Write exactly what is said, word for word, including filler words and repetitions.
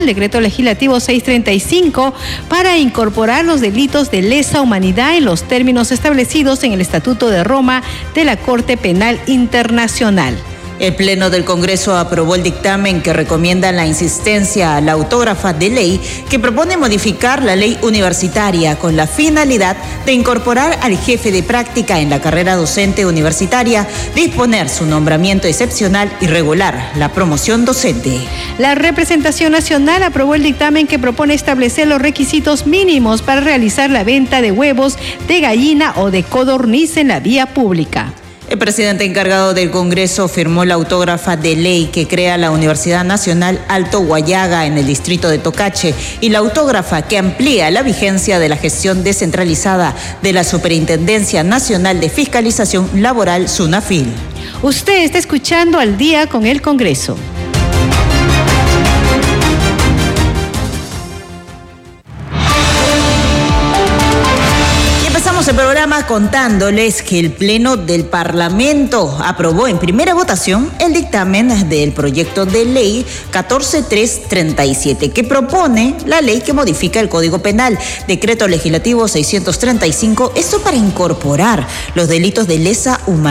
Decreto Legislativo seiscientos treinta y cinco para incorporar los delitos de lesa humanidad en los términos establecidos en el Estatuto de Roma de la Corte Penal Internacional. El Pleno del Congreso aprobó el dictamen que recomienda la insistencia a la autógrafa de ley que propone modificar la ley universitaria con la finalidad de incorporar al jefe de práctica en la carrera docente universitaria, disponer su nombramiento excepcional y regular la promoción docente. La representación nacional aprobó el dictamen que propone establecer los requisitos mínimos para realizar la venta de huevos de gallina o de codorniz en la vía pública. El presidente encargado del Congreso firmó la autógrafa de ley que crea la Universidad Nacional Alto Huallaga en el distrito de Tocache y la autógrafa que amplía la vigencia de la gestión descentralizada de la Superintendencia Nacional de Fiscalización Laboral, SUNAFIL. Usted está escuchando Al Día con el Congreso. El programa contándoles que el Pleno del Parlamento aprobó en primera votación el dictamen del proyecto de ley catorce mil trescientos treinta y siete que propone la ley que modifica el Código Penal, Decreto Legislativo seiscientos treinta y cinco, esto para incorporar los delitos de lesa humanidad